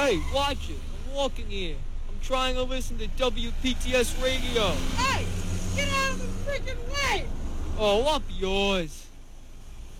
Hey, watch it. I'm walking here. I'm trying to listen to WPTS radio. Hey, get out of the freaking way! Oh, up yours.